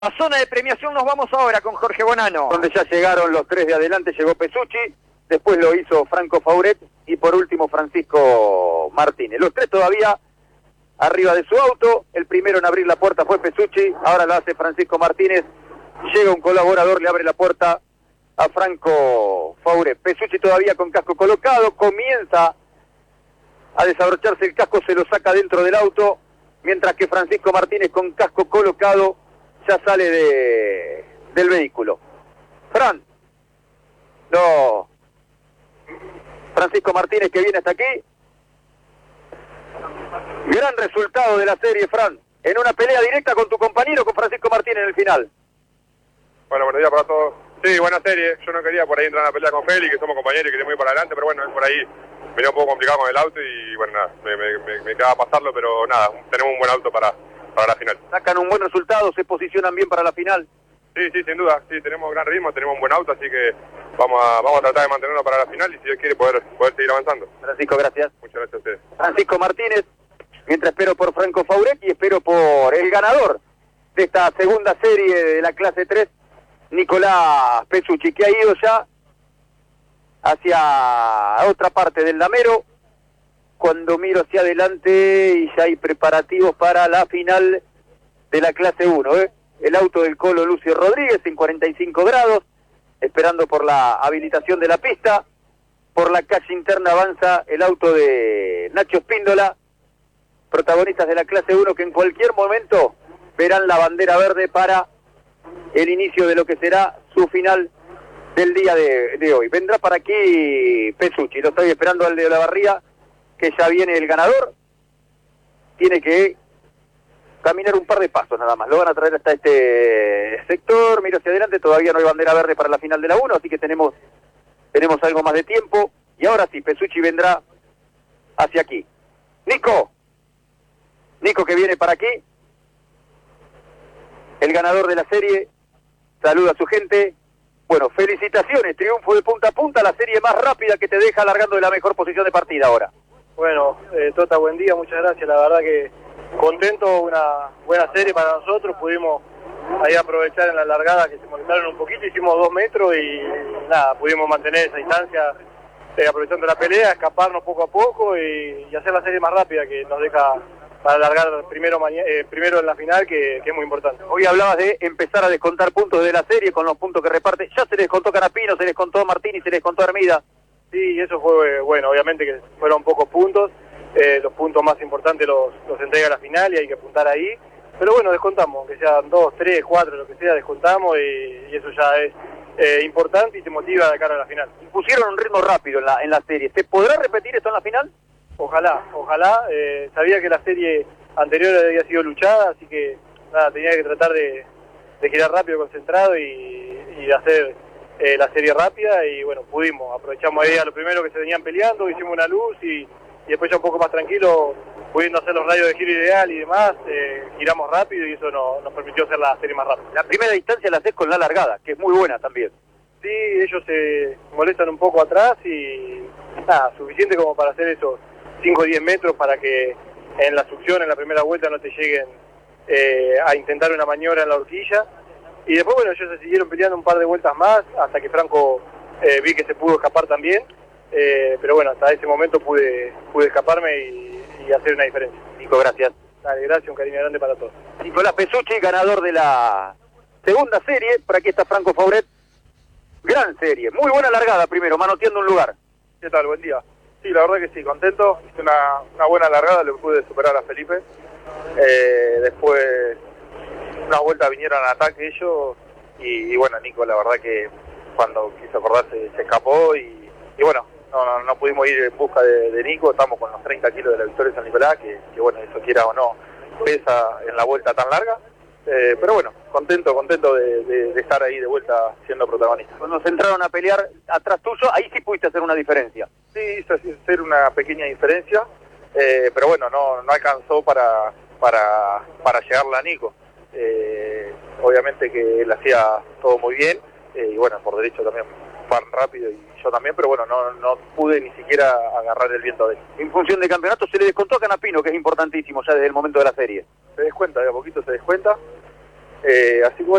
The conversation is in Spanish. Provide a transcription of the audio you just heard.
A zona de premiación nos vamos ahora con Jorge Bonano. Donde ya llegaron los tres de adelante, llegó Pesucci, después lo hizo Franco Fauret y por último Francisco Martínez. Los tres todavía arriba de su auto, el primero en abrir la puerta fue Pesucci, ahora lo hace Francisco Martínez, llega un colaborador, le abre la puerta a Franco Fauret. Pesucci todavía con casco colocado, comienza a desabrocharse el casco, se lo saca dentro del auto, mientras que Francisco Martínez con casco colocado ya sale del vehículo. Francisco Martínez que viene hasta aquí. Gran resultado de la serie, Fran, en una pelea directa con tu compañero, con Francisco Martínez en el final. Bueno, buenos días para todos. Sí, buena serie. Yo no quería por ahí entrar en la pelea con Félix, que somos compañeros y quería muy para adelante, pero bueno, por ahí venía un poco complicado con el auto y bueno, nada, me quedaba pasarlo, pero nada, tenemos un buen auto para la final. Sacan un buen resultado, se posicionan bien para la final. Sí, sin duda, sí, tenemos gran ritmo, tenemos un buen auto, así que vamos a tratar de mantenerlo para la final y si Dios quiere poder seguir avanzando. Francisco, gracias. Muchas gracias a ustedes. Francisco Martínez, mientras espero por Franco Fauret y espero por el ganador de esta segunda serie de la clase 3, Nicolás Pesucci, que ha ido ya hacia otra parte del Damero. Cuando miro hacia adelante y ya hay preparativos para la final de la clase 1, el auto del Colo Lucio Rodríguez en 45 grados, esperando por la habilitación de la pista. Por la calle interna avanza el auto de Nacho Espíndola, protagonistas de la clase 1 que en cualquier momento verán la bandera verde para el inicio de lo que será su final del día de hoy. Vendrá para aquí Pesucci, lo estoy esperando al de Olavarría, que ya viene el ganador. Tiene que caminar un par de pasos nada más, lo van a traer hasta este sector. Miro hacia adelante, todavía no hay bandera verde para la final de la 1, así que tenemos algo más de tiempo. Y ahora sí, Pesucci vendrá hacia aquí. Nico que viene para aquí, el ganador de la serie, saluda a su gente. Bueno, felicitaciones, triunfo de punta a punta, la serie más rápida que te deja largando de la mejor posición de partida ahora. Bueno, Tota, buen día, muchas gracias, la verdad que contento, una buena serie para nosotros, pudimos ahí aprovechar en la largada que se molestaron un poquito, hicimos 2 metros y nada, pudimos mantener esa distancia, aprovechando la pelea, escaparnos poco a poco y hacer la serie más rápida que nos deja para alargar primero en la final, que es muy importante. Hoy hablabas de empezar a descontar puntos de la serie con los puntos que reparte, ya se les contó Canapino, se les contó Martín y se les contó Hermida. Sí, eso fue bueno, obviamente que fueron pocos puntos, los puntos más importantes los entrega a la final y hay que apuntar ahí, pero bueno, descontamos, que sean 2, 3, 4, lo que sea, descontamos y eso ya es importante y te motiva de cara a la final. Pusieron un ritmo rápido en la serie, ¿se podrá repetir esto en la final? Ojalá, sabía que la serie anterior había sido luchada, así que nada, tenía que tratar de girar rápido, concentrado y hacer la serie rápida y bueno, aprovechamos ahí a lo primero que se venían peleando, hicimos una luz y después ya un poco más tranquilo, pudiendo hacer los radios de giro ideal y demás, giramos rápido y eso nos permitió hacer la serie más rápida. La primera distancia la haces con la largada, que es muy buena también. Sí, ellos se molestan un poco atrás y nada, suficiente como para hacer esos 5 o 10 metros para que en la succión, en la primera vuelta no te lleguen a intentar una maniobra en la horquilla. Y después, bueno, ellos se siguieron peleando un par de vueltas más, hasta que Franco vi que se pudo escapar también. Pero bueno, hasta ese momento pude escaparme y hacer una diferencia. Nico, gracias. Dale, gracias, un cariño grande para todos. Nicolás Pesucci, ganador de la segunda serie. Por aquí está Franco Fauret. Gran serie, muy buena largada primero, manoteando un lugar. ¿Qué tal? Buen día. Sí, la verdad que sí, contento. Hice una buena largada, le pude superar a Felipe. Después, una vuelta vinieron al ataque ellos. Y bueno, Nico, la verdad que cuando quiso acordarse se escapó. Y bueno, no pudimos ir en busca de Nico. Estamos con los 30 kilos de la victoria de San Nicolás, que bueno, eso quiera o no, pesa en la vuelta tan larga. Pero bueno, contento de estar ahí de vuelta siendo protagonista. Cuando se entraron a pelear atrás tuyo, ahí sí pudiste hacer una diferencia. Sí, hizo hacer una pequeña diferencia, pero bueno, no alcanzó para llegarle a Nico. Obviamente que él hacía todo muy bien, y bueno, por derecho también van rápido y yo también, pero bueno, no pude ni siquiera agarrar el viento de él. En función de campeonato se le descontó a Canapino, que es importantísimo ya desde el momento de la serie. Se descuenta, de a poquito se descuenta. Así que